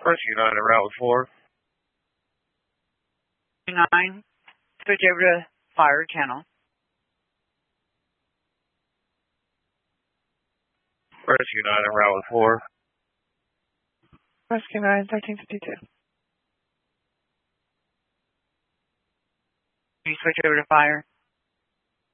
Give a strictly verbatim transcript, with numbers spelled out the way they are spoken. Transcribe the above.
Rescue nine on route four. nine, switch over to fire channel. Rescue nine on route four. Rescue nine, thirteen fifty-two. You switch over to fire.